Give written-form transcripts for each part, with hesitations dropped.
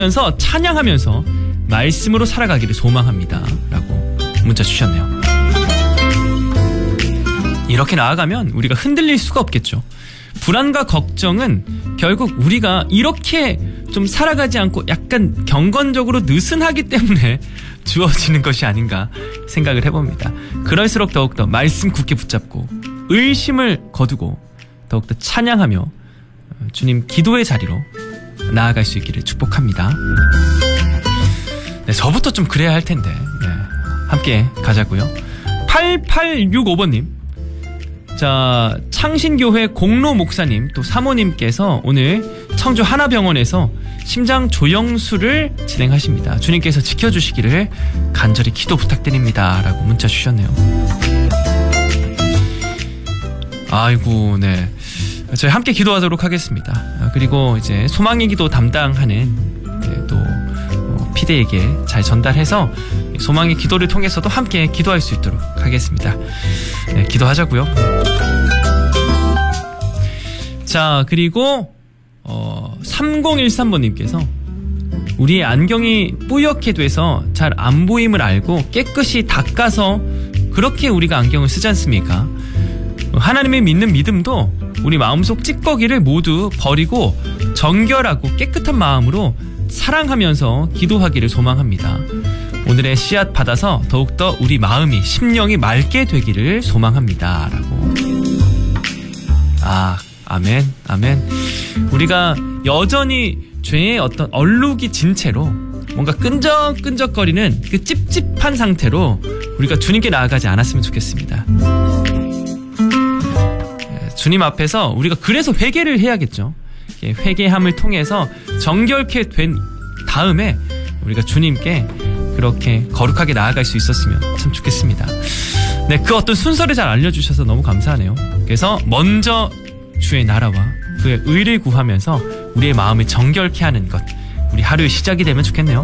하면서 찬양하면서 말씀으로 살아가기를 소망합니다. 라고 문자 주셨네요. 이렇게 나아가면 우리가 흔들릴 수가 없겠죠. 불안과 걱정은 결국 우리가 이렇게 좀 살아가지 않고 약간 경건적으로 느슨하기 때문에 주어지는 것이 아닌가 생각을 해봅니다. 그럴수록 더욱더 말씀 굳게 붙잡고 의심을 거두고 더욱더 찬양하며 주님 기도의 자리로 나아갈 수 있기를 축복합니다. 네, 저부터 좀 그래야 할 텐데 함께 가자고요. 8865번님, 자, 창신교회 공로 목사님 또 사모님께서 오늘 청주 하나병원에서 심장 조영수를 진행하십니다. 주님께서 지켜주시기를 간절히 기도 부탁드립니다. 라고 문자 주셨네요. 아이고, 네. 저희 함께 기도하도록 하겠습니다. 그리고 이제 소망의 기도 담당하는 또 피디에게 잘 전달해서 소망의 기도를 통해서도 함께 기도할 수 있도록 하겠습니다. 네, 기도하자고요. 자, 그리고 3013번님께서 우리의 안경이 뿌옇게 돼서 잘 안 보임을 알고 깨끗이 닦아서 그렇게 우리가 안경을 쓰지 않습니까? 하나님의 믿는 믿음도 우리 마음속 찌꺼기를 모두 버리고 정결하고 깨끗한 마음으로 사랑하면서 기도하기를 소망합니다. 오늘의 씨앗 받아서 더욱더 우리 마음이 심령이 맑게 되기를 소망합니다. 라고. 아멘, 아멘. 우리가 여전히 죄의 어떤 얼룩이 진 채로 뭔가 끈적끈적거리는 그 찝찝한 상태로 우리가 주님께 나아가지 않았으면 좋겠습니다. 주님 앞에서 우리가 그래서 회개를 해야겠죠. 회개함을 통해서 정결케 된 다음에 우리가 주님께 그렇게 거룩하게 나아갈 수 있었으면 참 좋겠습니다. 네, 그 어떤 순서를 잘 알려주셔서 너무 감사하네요. 그래서 먼저 주의 나라와 그의 의를 구하면서 우리의 마음을 정결케 하는 것, 우리 하루의 시작이 되면 좋겠네요.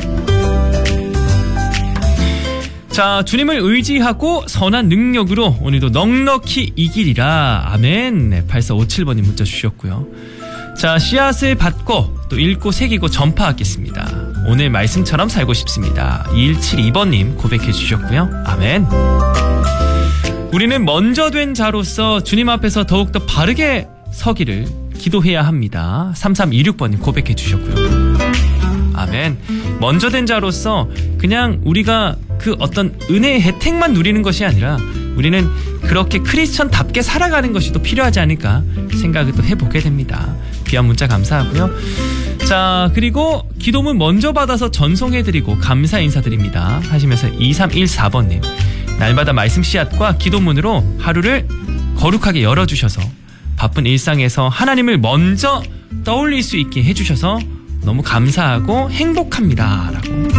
자, 주님을 의지하고 선한 능력으로 오늘도 넉넉히 이기리라. 아멘. 네, 8457번님 문자 주셨고요. 자, 씨앗을 받고 또 읽고 새기고 전파하겠습니다. 오늘 말씀처럼 살고 싶습니다. 2172번님 고백해 주셨고요. 아멘. 우리는 먼저 된 자로서 주님 앞에서 더욱더 바르게 서기를 기도해야 합니다. 3326번님 고백해 주셨고요. 아멘. 먼저 된 자로서 그냥 우리가 그 어떤 은혜의 혜택만 누리는 것이 아니라 우리는 그렇게 크리스천답게 살아가는 것이 또 필요하지 않을까 생각을 또 해보게 됩니다. 귀한 문자 감사하고요. 자, 그리고 기도문 먼저 받아서 전송해드리고 감사 인사드립니다 하시면서 2314번님, 날마다 말씀 씨앗과 기도문으로 하루를 거룩하게 열어주셔서 바쁜 일상에서 하나님을 먼저 떠올릴 수 있게 해주셔서 너무 감사하고 행복합니다. 라고.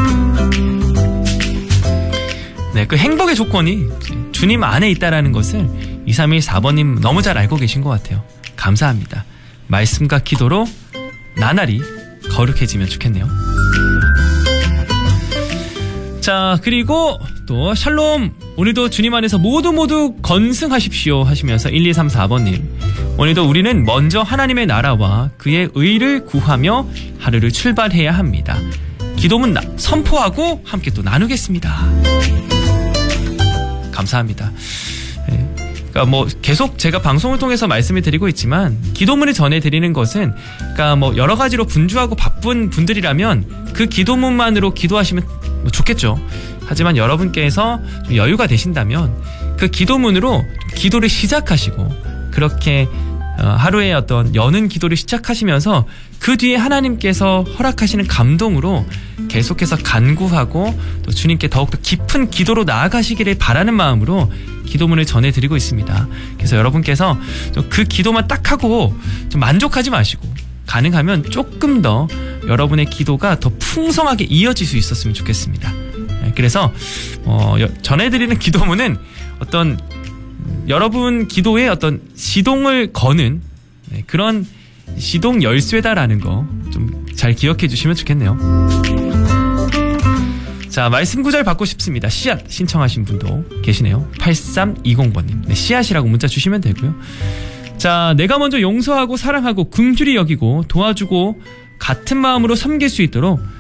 네, 그 행복의 조건이 주님 안에 있다라는 것을 2314번님 너무 잘 알고 계신 것 같아요. 감사합니다. 말씀과 기도로 나날이 거룩해지면 좋겠네요. 자, 그리고 또 샬롬, 오늘도 주님 안에서 모두 건승하십시오 하시면서 1234번님, 오늘도 우리는 먼저 하나님의 나라와 그의 의를 구하며 하루를 출발해야 합니다. 기도문 선포하고 함께 또 나누겠습니다. 감사합니다. 네. 그러니까 뭐 계속 제가 방송을 통해서 말씀을 드리고 있지만 기도문을 전해드리는 것은 그러니까 뭐 여러 가지로 분주하고 바쁜 분들이라면 그 기도문만으로 기도하시면 뭐 좋겠죠. 하지만 여러분께서 좀 여유가 되신다면 그 기도문으로 기도를 시작하시고 그렇게 하루의 어떤 여는 기도를 시작하시면서 그 뒤에 하나님께서 허락하시는 감동으로 계속해서 간구하고 또 주님께 더욱더 깊은 기도로 나아가시기를 바라는 마음으로 기도문을 전해드리고 있습니다. 그래서 여러분께서 그 기도만 딱 하고 좀 만족하지 마시고 가능하면 조금 더 여러분의 기도가 더 풍성하게 이어질 수 있었으면 좋겠습니다. 그래서 전해드리는 기도문은 어떤 여러분 기도에 어떤 시동을 거는 그런 시동 열쇠다라는 거 좀 잘 기억해 주시면 좋겠네요. 자, 말씀 구절 받고 싶습니다. 씨앗 신청하신 분도 계시네요. 8320번님. 네, 씨앗이라고 문자 주시면 되고요. 자, 내가 먼저 용서하고 사랑하고 긍휼히 여기고 도와주고 같은 마음으로 섬길 수 있도록